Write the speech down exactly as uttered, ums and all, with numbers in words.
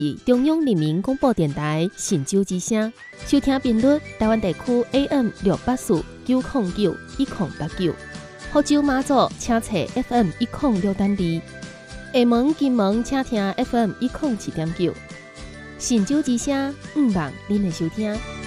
以中央人民广播电台神州之声，收听频率台湾地区 A M 六八四九零九一零八九，福州马祖请查 F M 一零六点二，厦门金门请听 F M 一零七点九，神州之声，毋忘恁的收听。